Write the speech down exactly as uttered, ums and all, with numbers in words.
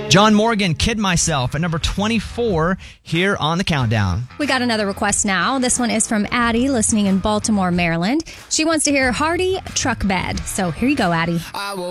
John Morgan, Kid Myself, at number twenty-four here on the countdown. We got another request now. This one is from Addie, listening in Baltimore, Maryland. She wants to hear Hardy, Truck Bed. So here you go, Addie.